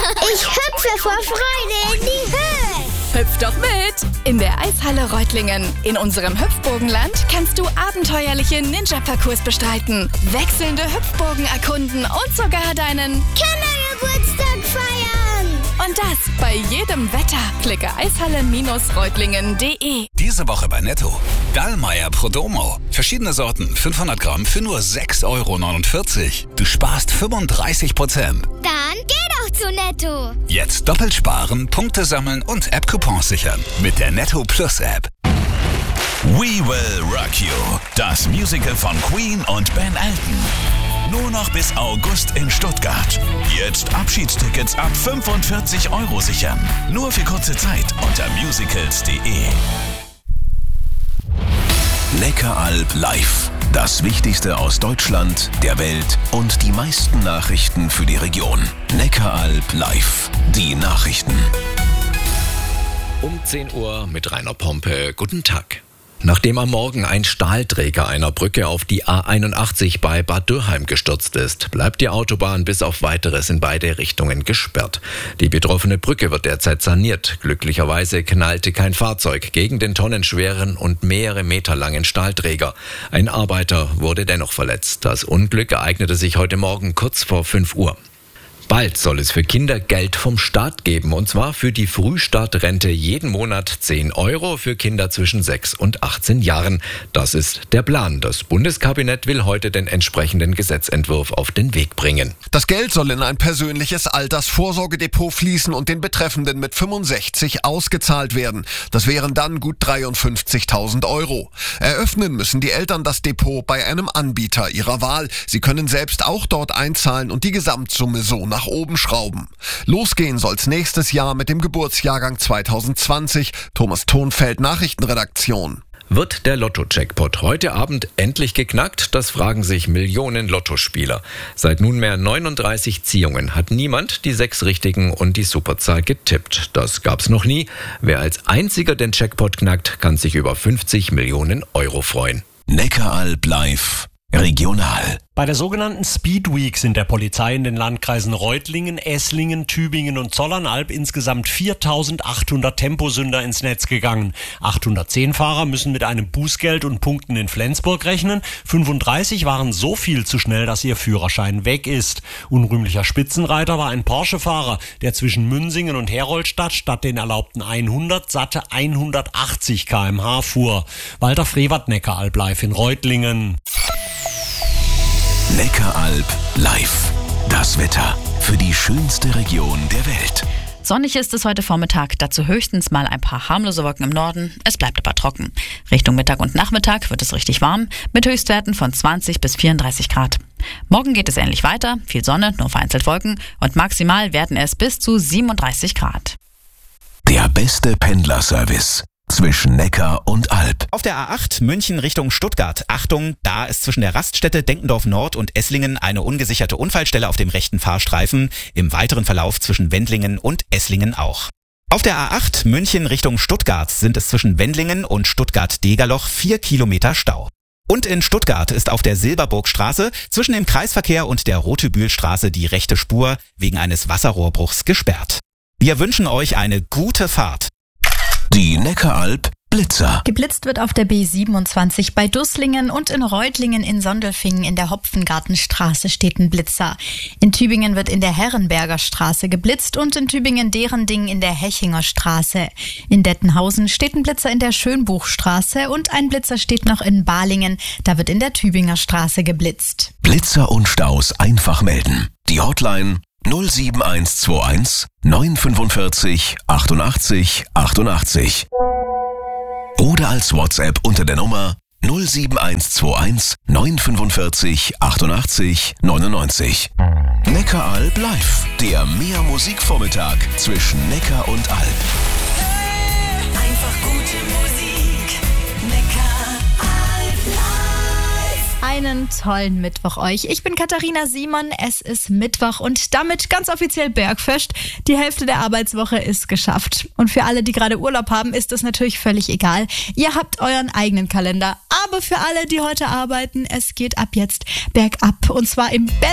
Ich hüpfe vor Freude in die Höhe. Hüpf doch mit! In der Eishalle Reutlingen. In unserem Hüpfburgenland kannst du abenteuerliche Ninja-Parcours bestreiten, wechselnde Hüpfburgen erkunden und sogar deinen Kindergeburtstag feiern. Und das bei jedem Wetter. Klicke eishalle-reutlingen.de. Diese Woche bei Netto. Dallmayr Prodomo. Verschiedene Sorten, 500 Gramm für nur 6,49 €. Du sparst 35%. Dann geh doch zu Netto. Jetzt doppelt sparen, Punkte sammeln und App-Coupons sichern. Mit der Netto Plus App. We Will Rock You. Das Musical von Queen und Ben Elton. Nur noch bis August in Stuttgart. Jetzt Abschiedstickets ab 45 € sichern. Nur für kurze Zeit unter musicals.de. Neckaralb live. Das Wichtigste aus Deutschland, der Welt und die meisten Nachrichten für die Region. Neckaralb live. Die Nachrichten. Um 10 Uhr mit Rainer Pompe. Guten Tag. Nachdem am Morgen ein Stahlträger einer Brücke auf die A81 bei Bad Dürrheim gestürzt ist, bleibt die Autobahn bis auf Weiteres in beide Richtungen gesperrt. Die betroffene Brücke wird derzeit saniert. Glücklicherweise knallte kein Fahrzeug gegen den tonnenschweren und mehrere Meter langen Stahlträger. Ein Arbeiter wurde dennoch verletzt. Das Unglück ereignete sich heute Morgen kurz vor 5 Uhr. Bald soll es für Kinder Geld vom Staat geben, und zwar für die Frühstartrente jeden Monat 10 € für Kinder zwischen 6 und 18 Jahren. Das ist der Plan. Das Bundeskabinett will heute den entsprechenden Gesetzentwurf auf den Weg bringen. Das Geld soll in ein persönliches Altersvorsorgedepot fließen und den Betreffenden mit 65 ausgezahlt werden. Das wären dann gut 53.000 €. Eröffnen müssen die Eltern das Depot bei einem Anbieter ihrer Wahl. Sie können selbst auch dort einzahlen und die Gesamtsumme so nach oben schrauben. Losgehen soll's nächstes Jahr mit dem Geburtsjahrgang 2020. Thomas Thonfeld, Nachrichtenredaktion. Wird der Lotto-Jackpot heute Abend endlich geknackt? Das fragen sich Millionen Lottospieler. Seit nunmehr 39 Ziehungen hat niemand die 6 Richtigen und die Superzahl getippt. Das gab's noch nie. Wer als einziger den Jackpot knackt, kann sich über 50 Millionen € freuen. Neckaralb live. Regional. Bei der sogenannten Speed Week sind der Polizei in den Landkreisen Reutlingen, Esslingen, Tübingen und Zollernalb insgesamt 4.800 Temposünder ins Netz gegangen. 810 Fahrer müssen mit einem Bußgeld und Punkten in Flensburg rechnen. 35 waren so viel zu schnell, dass ihr Führerschein weg ist. Unrühmlicher Spitzenreiter war ein Porsche-Fahrer, der zwischen Münsingen und Heroldstadt statt den erlaubten 100 satte 180 km/h fuhr. Walter Frevert, Neckaralb live in Reutlingen. Neckaralb live. Das Wetter für die schönste Region der Welt. Sonnig ist es heute Vormittag, dazu höchstens mal ein paar harmlose Wolken im Norden. Es bleibt aber trocken. Richtung Mittag und Nachmittag wird es richtig warm, mit Höchstwerten von 20 bis 34 Grad. Morgen geht es ähnlich weiter, viel Sonne, nur vereinzelt Wolken und maximal werden es bis zu 37 Grad. Der beste Pendlerservice zwischen Neckar und Alb. Auf der A8 München Richtung Stuttgart. Achtung, da ist zwischen der Raststätte Denkendorf Nord und Esslingen eine ungesicherte Unfallstelle auf dem rechten Fahrstreifen. Im weiteren Verlauf zwischen Wendlingen und Esslingen auch. Auf der A8 München Richtung Stuttgart sind es zwischen Wendlingen und Stuttgart-Degerloch 4 Kilometer Stau. Und in Stuttgart ist auf der Silberburgstraße zwischen dem Kreisverkehr und der Rotebühlstraße die rechte Spur wegen eines Wasserrohrbruchs gesperrt. Wir wünschen euch eine gute Fahrt. Die Neckaralb Blitzer. Geblitzt wird auf der B27 bei Dusslingen und in Reutlingen in Sondelfingen in der Hopfengartenstraße steht ein Blitzer. In Tübingen wird in der Herrenberger Straße geblitzt und in Tübingen-Derending in der Hechinger Straße. In Dettenhausen steht ein Blitzer in der Schönbuchstraße und ein Blitzer steht noch in Balingen. Da wird in der Tübinger Straße geblitzt. Blitzer und Staus einfach melden. Die Hotline 07121 945 88 88. Oder als WhatsApp unter der Nummer 07121 945 88 99. Neckaralb live, der Mehr-Musik-Vormittag zwischen Neckar und Alb. Einfach gute Musik. Neckaralb live. Einen tollen Mittwoch euch. Ich bin Katharina Simon, es ist Mittwoch und damit ganz offiziell Bergfest. Die Hälfte der Arbeitswoche ist geschafft. Und für alle, die gerade Urlaub haben, ist das natürlich völlig egal. Ihr habt euren eigenen Kalender. Aber für alle, die heute arbeiten, es geht ab jetzt bergab. Und zwar im besten